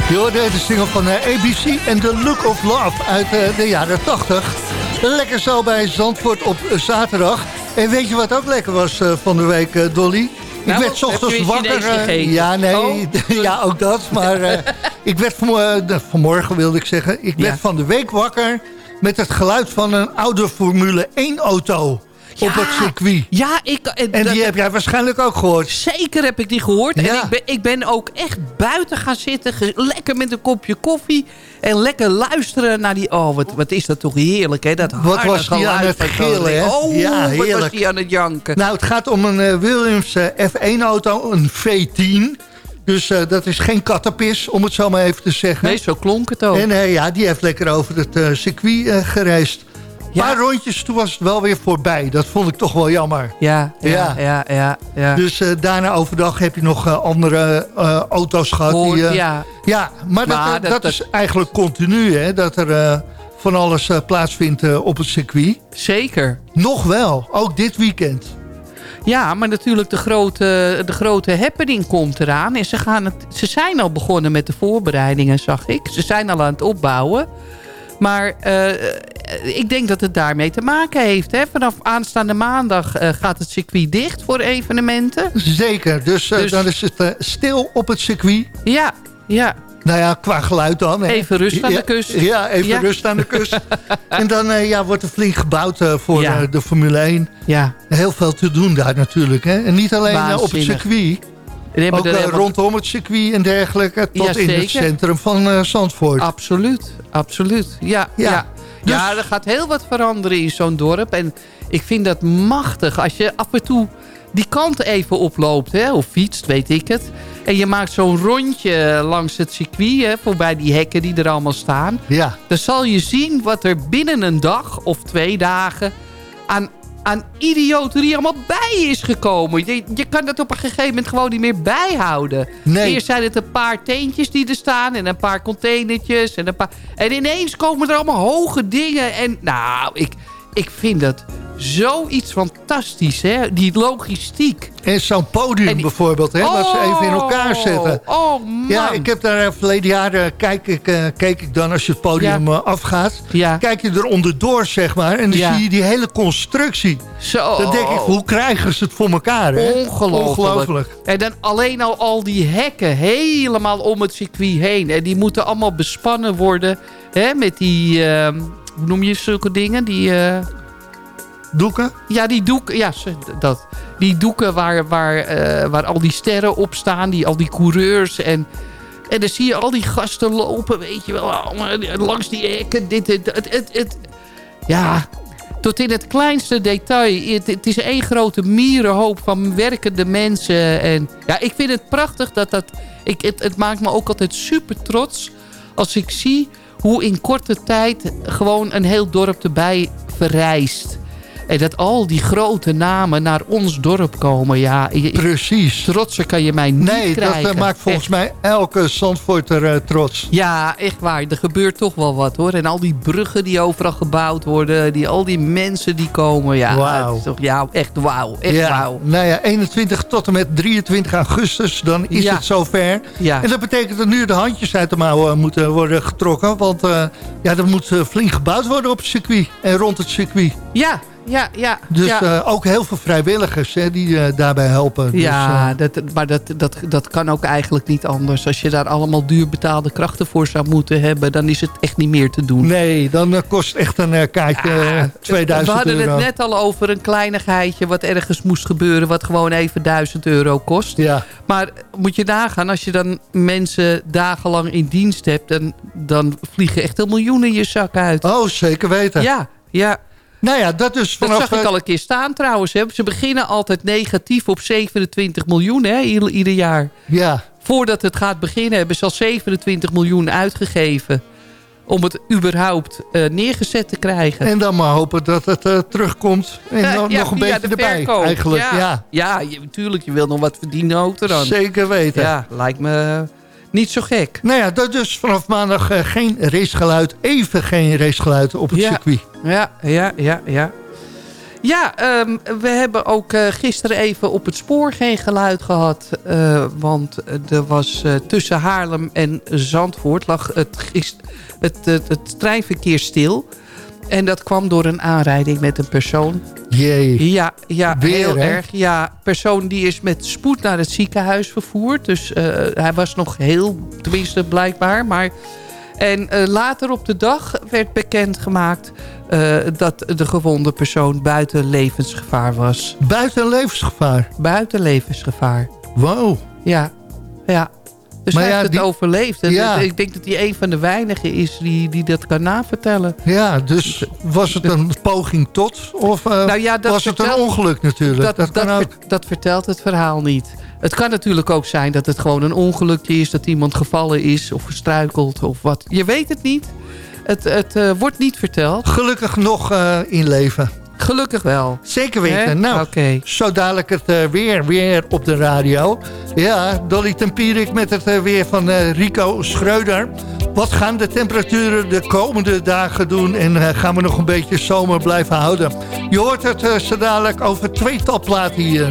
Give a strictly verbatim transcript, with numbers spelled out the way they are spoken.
Je hoorde de single van uh, A B C en The Look of Love uit uh, de jaren tachtig. Lekker zo bij Zandvoort op uh, zaterdag. En weet je wat ook lekker was uh, van de week, uh, Dolly? Nou, ik werd 's ochtends wakker. Uh, ja, nee, oh. ja, ook dat. Maar uh, ik werd van, uh, vanmorgen, wilde ik zeggen. Ik werd ja. van de week wakker met het geluid van een oude Formule één auto. Ja, op het circuit. Ja, ik, en die dat, heb jij waarschijnlijk ook gehoord. Zeker heb ik die gehoord. Ja. En ik ben, ik ben ook echt buiten gaan zitten. Ge, lekker met een kopje koffie. En lekker luisteren naar die... Oh, wat, wat is dat toch heerlijk, hè? Dat wat was die aan het gillen, hè? Oh, ja, wat was die aan het janken. Nou, het gaat om een uh, Williams uh, F één auto. Een V tien. Dus uh, dat is geen kattenpis, om het zo maar even te zeggen. Nee, zo klonk het ook. En uh, ja, die heeft lekker over het uh, circuit uh, gereisd. Een ja. paar rondjes, toen was het wel weer voorbij. Dat vond ik toch wel jammer. Ja, ja, ja. ja, ja, ja. Dus uh, daarna overdag heb je nog uh, andere uh, auto's gehad. Hoor, die, uh, ja. ja, maar, maar dat, dat, dat, dat is eigenlijk continu, hè, dat er uh, van alles uh, plaatsvindt uh, op het circuit. Zeker. Nog wel, ook dit weekend. Ja, maar natuurlijk de grote, de grote happening komt eraan. En ze, gaan het, ze zijn al begonnen met de voorbereidingen, zag ik. Ze zijn al aan het opbouwen. Maar uh, ik denk dat het daarmee te maken heeft. Hè? Vanaf aanstaande maandag uh, gaat het circuit dicht voor evenementen. Zeker, dus, uh, dus... dan is het uh, stil op het circuit. Ja, ja. Nou ja, qua geluid dan. Hè. Even rust aan de kust. Ja, ja even ja. rust aan de kust. En dan uh, ja, wordt er flink gebouwd uh, voor ja. uh, de Formule één. Ja. Heel veel te doen daar natuurlijk. Hè. En niet alleen uh, op het circuit. Ook uh, helemaal... rondom het circuit en dergelijke. Tot ja, in het centrum van uh, Zandvoort. Absoluut, absoluut. Ja, ja. ja. Dus... ja, er gaat heel wat veranderen in zo'n dorp. En ik vind dat machtig. Als je af en toe die kant even oploopt, hè, of fietst, weet ik het. En je maakt zo'n rondje langs het circuit, hè, voorbij die hekken die er allemaal staan. Ja. Dan zal je zien wat er binnen een dag of twee dagen aan, aan idioterie allemaal bij is gekomen. Je, je kan dat op een gegeven moment gewoon niet meer bijhouden. Nee. Eerst zijn het een paar teentjes die er staan en een paar containertjes. En, een paar, en ineens komen er allemaal hoge dingen. En nou, ik, ik vind dat... zoiets fantastisch, hè? Die logistiek. En zo'n podium die... bijvoorbeeld, hè? Oh, wat ze even in elkaar zetten. Oh, man. Ja, ik heb daar verleden jaar, uh, kijk, ik, uh, keek ik dan als je het podium ja. uh, afgaat. Ja. Kijk je er onderdoor, zeg maar. En dan ja. zie je die hele constructie. Zo. Dan denk ik, hoe krijgen ze het voor elkaar, hè? Ongelooflijk. Ongelooflijk. En dan alleen al al die hekken helemaal om het circuit heen. En die moeten allemaal bespannen worden. Hè? Met die, uh, hoe noem je zulke dingen? Die... Uh, Doeken? Ja, die doeken, ja, dat. Die doeken waar, waar, uh, waar al die sterren op staan, die, al die coureurs. En, en dan zie je al die gasten lopen, weet je wel, langs die hekken. Dit, dit, het, het, het, ja, tot in het kleinste detail. Het, het is één grote mierenhoop van werkende mensen. En ja, ik vind het prachtig dat dat... Ik, het, het maakt me ook altijd super trots als ik zie hoe in korte tijd gewoon een heel dorp erbij verrijst. En dat al die grote namen naar ons dorp komen. Ja, precies. Trotser kan je mij niet nee, krijgen. Nee, dat uh, maakt volgens echt. mij elke Zandvoorter uh, trots. Ja, echt waar. Er gebeurt toch wel wat, hoor. En al die bruggen die overal gebouwd worden. Die, al die mensen die komen. Ja, wauw. Het is toch, ja, echt wauw. Echt ja, wauw. Nou ja, eenentwintig tot en met drieëntwintig augustus. Dan is ja. het zover. Ja. En dat betekent dat nu de handjes uit de mouwen moeten worden getrokken. Want uh, ja, er moet uh, flink gebouwd worden op het circuit. En rond het circuit. Ja. Ja, ja. Dus ja. Uh, ook heel veel vrijwilligers hè, die uh, daarbij helpen. Ja, dus, uh, dat, maar dat, dat, dat kan ook eigenlijk niet anders. Als je daar allemaal duur betaalde krachten voor zou moeten hebben... dan is het echt niet meer te doen. Nee, dan uh, kost echt een uh, kaartje uh, tweeduizend euro. We hadden euro. het net al over een kleinigheidje... wat ergens moest gebeuren... wat gewoon even duizend euro kost. Ja. Maar moet je nagaan... als je dan mensen dagenlang in dienst hebt... dan, dan vliegen echt een miljoenen je zak uit. Oh, zeker weten. Ja, ja. Nou ja, dat dus vanaf... Dat zag ik al een keer staan trouwens. Hè. Ze beginnen altijd negatief op zevenentwintig miljoen hè, ieder, ieder jaar. Ja. Voordat het gaat beginnen hebben ze al zevenentwintig miljoen uitgegeven. Om het überhaupt uh, neergezet te krijgen. En dan maar hopen dat het uh, terugkomt. En uh, dan ja, nog een beetje erbij verkoop. Eigenlijk. Ja, ja. ja je, tuurlijk. Je wil nog wat verdienen ook er dan. Zeker weten. Ja, lijkt me... Niet zo gek. Nou ja, dat dus vanaf maandag uh, geen racegeluid. Even geen racegeluid op het ja. circuit. Ja, ja, ja, ja. Ja, um, we hebben ook uh, gisteren even op het spoor geen geluid gehad. Uh, want er was uh, tussen Haarlem en Zandvoort lag het, gist- het, het, het treinverkeer stil. En dat kwam door een aanrijding met een persoon. Jee. Ja, ja Weer, heel hè? erg. Ja, persoon die is met spoed naar het ziekenhuis vervoerd. Dus uh, hij was nog heel, tenminste blijkbaar. Maar, en uh, later op de dag werd bekendgemaakt uh, dat de gewonde persoon buiten levensgevaar was. Buiten levensgevaar? Buiten levensgevaar. Wow. Ja, ja. Dus maar hij ja, heeft het die... overleefd. En ja. ik denk dat hij een van de weinigen is die, die dat kan navertellen. Ja, dus was het een poging tot? Of uh, nou ja, dat was vertelt, het een ongeluk natuurlijk? Dat, dat, dat, kan ook. ver, dat vertelt het verhaal niet. Het kan natuurlijk ook zijn dat het gewoon een ongelukje is. Dat iemand gevallen is of gestruikeld of wat. Je weet het niet. Het, het uh, wordt niet verteld. Gelukkig nog uh, in leven. Gelukkig wel. Zeker weten. He? Nou, okay. Zo dadelijk het uh, weer, weer op de radio. Ja, Dolly Tempierik met het uh, weer van uh, Rico Schreuder. Wat gaan de temperaturen de komende dagen doen? En uh, gaan we nog een beetje zomer blijven houden? Je hoort het uh, zo dadelijk over twee topplaten hier.